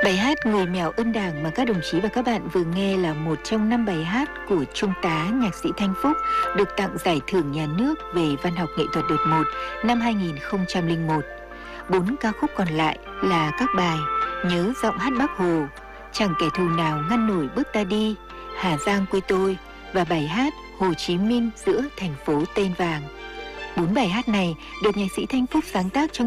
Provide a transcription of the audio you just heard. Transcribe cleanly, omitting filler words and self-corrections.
Bài hát Người mèo ơn Đảng mà các đồng chí và các bạn vừa nghe là một trong 5 bài hát của Trung tá nhạc sĩ Thanh Phúc được tặng Giải thưởng Nhà nước về văn học nghệ thuật đợt 1 năm 2001. 4 ca khúc còn lại là các bài Nhớ giọng hát Bác Hồ, Chẳng kẻ thù nào ngăn nổi bước ta đi, Hà Giang quê tôi và bài hát Hồ Chí Minh giữa thành phố tên vàng. 4 bài hát này được nhạc sĩ Thanh Phúc sáng tác trong